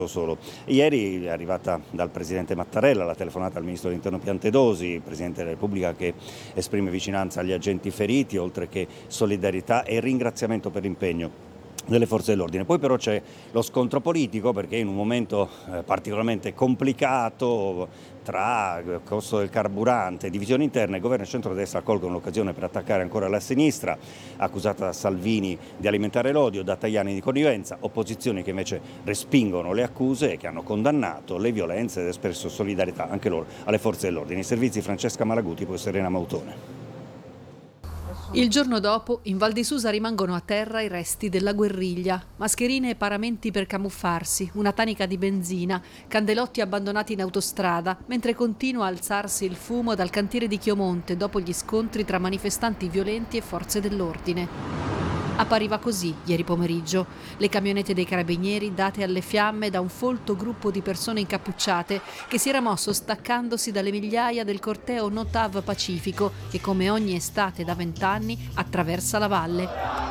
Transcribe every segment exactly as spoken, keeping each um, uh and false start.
Solo. Ieri è arrivata dal Presidente Mattarella la telefonata al Ministro dell'Interno Piantedosi, Presidente della Repubblica, che esprime vicinanza agli agenti feriti, oltre che solidarietà e ringraziamento per l'impegno delle forze dell'ordine. Poi però c'è lo scontro politico, perché in un momento eh, particolarmente complicato tra costo del carburante e divisioni interne, il governo e il centrodestra colgono l'occasione per attaccare ancora la sinistra, accusata da Salvini di alimentare l'odio, da Tajani di connivenza, opposizioni che invece respingono le accuse e che hanno condannato le violenze ed espresso solidarietà anche loro alle forze dell'ordine. I servizi Francesca Malaguti, poi Serena Mautone. Il giorno dopo, in Val di Susa rimangono a terra i resti della guerriglia, mascherine e paramenti per camuffarsi, una tanica di benzina, candelotti abbandonati in autostrada, mentre continua a alzarsi il fumo dal cantiere di Chiomonte dopo gli scontri tra manifestanti violenti e forze dell'ordine. Appariva così ieri pomeriggio, le camionette dei carabinieri date alle fiamme da un folto gruppo di persone incappucciate che si era mosso staccandosi dalle migliaia del corteo Notav Pacifico che come ogni estate da vent'anni attraversa la valle.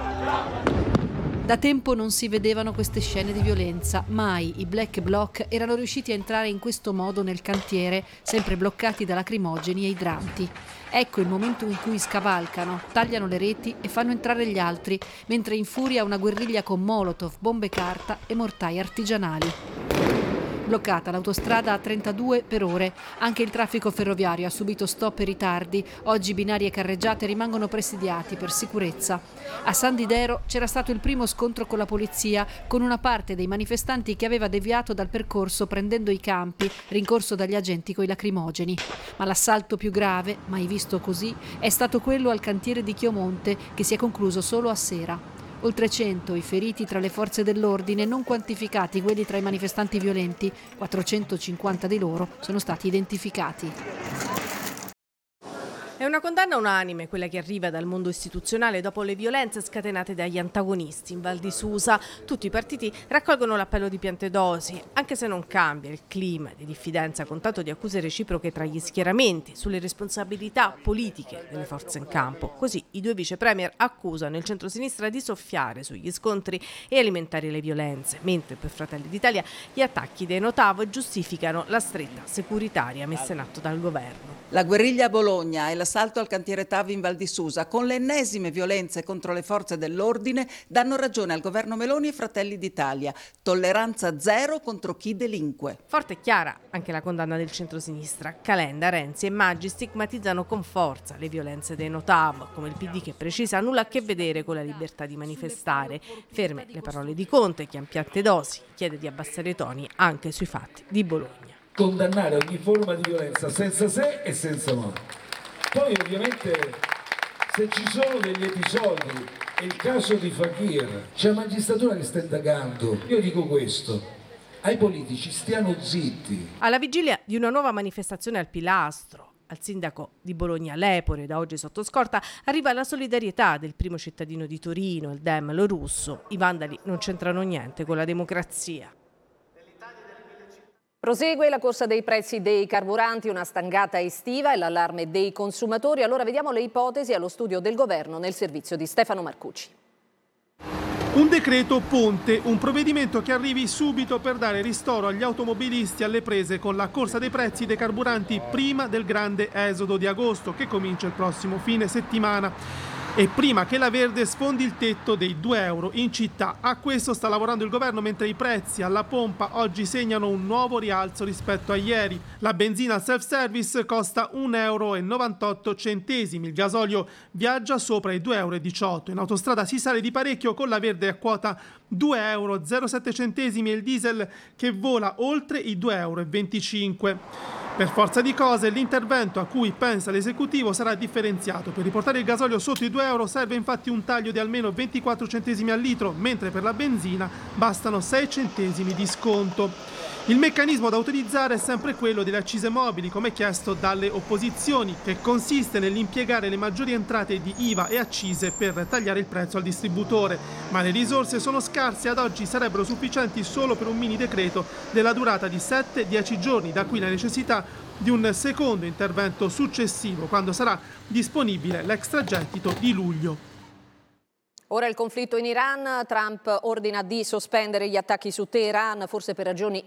Da tempo non si vedevano queste scene di violenza, mai i Black Bloc erano riusciti a entrare in questo modo nel cantiere, sempre bloccati da lacrimogeni e idranti. Ecco il momento in cui scavalcano, tagliano le reti e fanno entrare gli altri, mentre infuria una guerriglia con molotov, bombe carta e mortai artigianali. Bloccata l'autostrada a trentadue per ore, anche il traffico ferroviario ha subito stop e ritardi, oggi binari e carreggiate rimangono presidiati per sicurezza. A San Didero c'era stato il primo scontro con la polizia, con una parte dei manifestanti che aveva deviato dal percorso prendendo i campi, rincorso dagli agenti coi lacrimogeni. Ma l'assalto più grave, mai visto così, è stato quello al cantiere di Chiomonte, che si è concluso solo a sera. Oltre cento i feriti tra le forze dell'ordine, non quantificati quelli tra i manifestanti violenti, quattrocentocinquanta di loro sono stati identificati. È una condanna unanime quella che arriva dal mondo istituzionale dopo le violenze scatenate dagli antagonisti in Val di Susa. Tutti i partiti raccolgono l'appello di Piantedosi, anche se non cambia il clima di diffidenza con tanto di accuse reciproche tra gli schieramenti sulle responsabilità politiche delle forze in campo. Così i due vice premier accusano il centrosinistra di soffiare sugli scontri e alimentare le violenze, mentre per Fratelli d'Italia gli attacchi dei Notav giustificano la stretta securitaria messa in atto dal governo. La guerriglia a Bologna e l'assalto al cantiere T A V in Val di Susa, con le ennesime violenze contro le forze dell'ordine, danno ragione al governo Meloni e Fratelli d'Italia. Tolleranza zero contro chi delinque. Forte e chiara anche la condanna del centrosinistra. Calenda, Renzi e Maggi stigmatizzano con forza le violenze dei Notav, come il P D che precisa nulla a che vedere con la libertà di manifestare. Ferme le parole di Conte, che a Piantedosi chiede di abbassare i toni anche sui fatti di Bologna. Condannare ogni forma di violenza senza se e senza ma. Poi ovviamente se ci sono degli episodi, è il caso di Fakir, c'è la magistratura che sta indagando. Io dico questo, ai politici stiano zitti. Alla vigilia di una nuova manifestazione al Pilastro, al sindaco di Bologna Lepore, da oggi sotto scorta, arriva la solidarietà del primo cittadino di Torino, il Dem Lo Russo. I vandali non c'entrano niente con la democrazia. Prosegue la corsa dei prezzi dei carburanti, una stangata estiva e l'allarme dei consumatori. Allora vediamo le ipotesi allo studio del governo nel servizio di Stefano Marcucci. Un decreto ponte, un provvedimento che arrivi subito per dare ristoro agli automobilisti alle prese con la corsa dei prezzi dei carburanti prima del grande esodo di agosto che comincia il prossimo fine settimana. E prima che la Verde sfondi il tetto dei due euro in città. A questo sta lavorando il governo, mentre i prezzi alla pompa oggi segnano un nuovo rialzo rispetto a ieri. La benzina al self-service costa un euro e novantotto centesimi, il gasolio viaggia sopra i due euro e diciotto. In autostrada si sale di parecchio, con la Verde a quota due euro e zero sette centesimi e il diesel che vola oltre i due euro e venticinque. Per forza di cose, l'intervento a cui pensa l'esecutivo sarà differenziato. Per riportare il gasolio sotto i due euro serve infatti un taglio di almeno ventiquattro centesimi al litro, mentre per la benzina bastano sei centesimi di sconto. Il meccanismo da utilizzare è sempre quello delle accise mobili, come chiesto dalle opposizioni, che consiste nell'impiegare le maggiori entrate di I V A e accise per tagliare il prezzo al distributore. Ma le risorse sono scarse e ad oggi sarebbero sufficienti solo per un mini decreto della durata di sette dieci giorni, da cui la necessità di un secondo intervento successivo, quando sarà disponibile l'extragettito di luglio. Ora il conflitto in Iran, Trump ordina di sospendere gli attacchi su Teheran, forse per ragioni